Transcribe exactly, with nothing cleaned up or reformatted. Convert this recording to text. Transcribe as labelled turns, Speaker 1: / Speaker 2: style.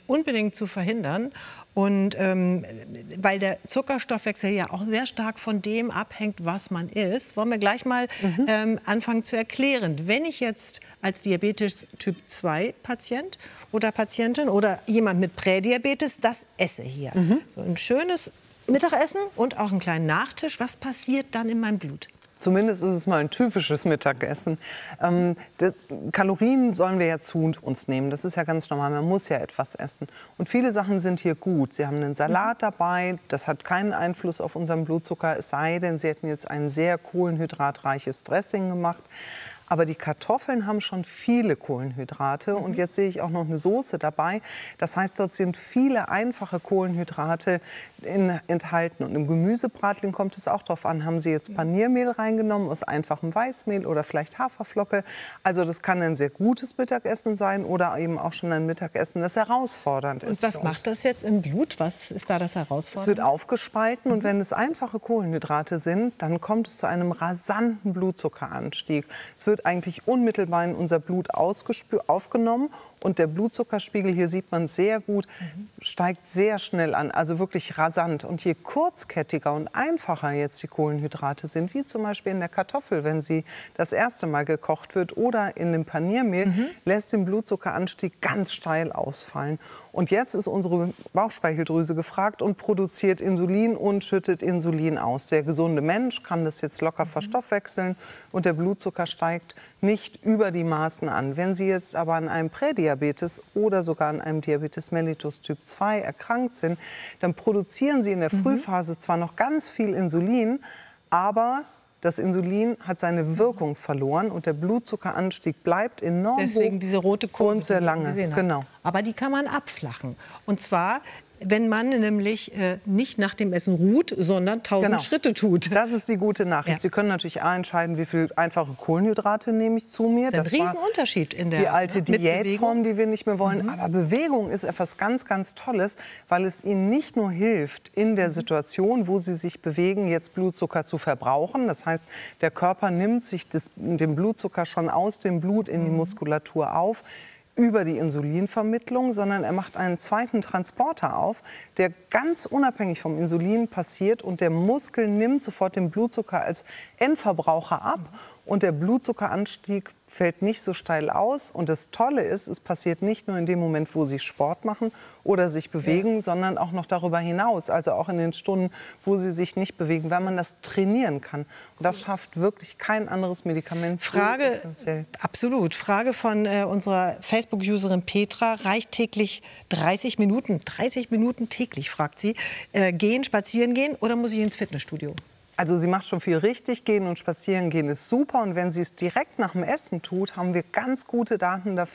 Speaker 1: unbedingt zu verhindern. Und ähm, weil der Zuckerstoffwechsel ja auch sehr stark von dem abhängt, was man isst, wollen wir gleich mal mhm. ähm, anfangen zu erklären. Wenn ich jetzt als Diabetes Typ zwei Patient oder Patientin oder jemand mit Prädiabetes das esse hier, mhm. so ein schönes Mittagessen und auch einen kleinen Nachtisch, was passiert dann in meinem Blut?
Speaker 2: Zumindest ist es mal ein typisches Mittagessen. Ähm, die Kalorien sollen wir ja zu uns nehmen. Das ist ja ganz normal. Man muss ja etwas essen. Und viele Sachen sind hier gut. Sie haben einen Salat dabei. Das hat keinen Einfluss auf unseren Blutzucker. Es sei denn, Sie hätten jetzt ein sehr kohlenhydratreiches Dressing gemacht. Aber die Kartoffeln haben schon viele Kohlenhydrate. Mhm. Und jetzt sehe ich auch noch eine Soße dabei. Das heißt, dort sind viele einfache Kohlenhydrate in, enthalten. Und im Gemüsebratling kommt es auch darauf an, haben Sie jetzt Paniermehl reingenommen aus einfachem Weißmehl oder vielleicht Haferflocke. Also das kann ein sehr gutes Mittagessen sein oder eben auch schon ein Mittagessen, das herausfordernd ist.
Speaker 1: Und was macht das jetzt im Blut? Was ist da das Herausfordernde?
Speaker 2: Es wird aufgespalten.
Speaker 1: Mhm.
Speaker 2: Und wenn es einfache Kohlenhydrate sind, dann kommt es zu einem rasanten Blutzuckeranstieg. Es wird eigentlich unmittelbar in unser Blut aufgenommen und der Blutzuckerspiegel, hier sieht man sehr gut, mhm. steigt sehr schnell an, also wirklich rasant. Und je kurzkettiger und einfacher jetzt die Kohlenhydrate sind, wie zum Beispiel in der Kartoffel, wenn sie das erste Mal gekocht wird oder in dem Paniermehl, mhm. lässt den Blutzuckeranstieg ganz steil ausfallen. Und jetzt ist unsere Bauchspeicheldrüse gefragt und produziert Insulin und schüttet Insulin aus. Der gesunde Mensch kann das jetzt locker mhm. verstoffwechseln und der Blutzucker steigt nicht über die Maßen an. Wenn Sie jetzt aber an einem Prädiabetes oder sogar an einem Diabetes mellitus Typ zwei erkrankt sind, dann produzieren Sie in der mhm. Frühphase zwar noch ganz viel Insulin, aber das Insulin hat seine Wirkung verloren und der Blutzuckeranstieg bleibt enorm
Speaker 1: Deswegen
Speaker 2: hoch
Speaker 1: diese rote Kurve,
Speaker 2: und sehr lange. Genau.
Speaker 1: Aber die kann man abflachen. Und zwar, wenn man nämlich äh, nicht nach dem Essen ruht, sondern tausend
Speaker 2: genau.
Speaker 1: Schritte tut.
Speaker 2: Das ist die gute Nachricht. Ja. Sie können natürlich auch entscheiden, wie viel einfache Kohlenhydrate nehme ich zu mir.
Speaker 1: Das ist ein Riesenunterschied in der
Speaker 2: die alte
Speaker 1: ne,
Speaker 2: Diätform, die wir nicht mehr wollen.
Speaker 1: Mhm.
Speaker 2: Aber Bewegung ist etwas ganz, ganz Tolles, weil es Ihnen nicht nur hilft, in der Situation, wo Sie sich bewegen, jetzt Blutzucker zu verbrauchen. Das heißt, der Körper nimmt sich das, den Blutzucker schon aus dem Blut in die Muskulatur auf, über die Insulinvermittlung, sondern er macht einen zweiten Transporter auf, der ganz unabhängig vom Insulin passiert und der Muskel nimmt sofort den Blutzucker als Endverbraucher ab und der Blutzuckeranstieg fällt nicht so steil aus. Und das Tolle ist, es passiert nicht nur in dem Moment, wo Sie Sport machen oder sich bewegen, ja. sondern auch noch darüber hinaus, also auch in den Stunden, wo Sie sich nicht bewegen, weil man das trainieren kann. Und das schafft wirklich kein anderes Medikament.
Speaker 1: Frage, so absolut. Frage von äh, unserer Facebook-Userin Petra. Reicht täglich dreißig Minuten? dreißig Minuten täglich, fragt sie. Äh, gehen, spazieren gehen oder muss ich ins Fitnessstudio?
Speaker 2: Also sie macht schon viel richtig. Gehen und spazieren gehen ist super. Und wenn sie es direkt nach dem Essen tut, haben wir ganz gute Daten dafür.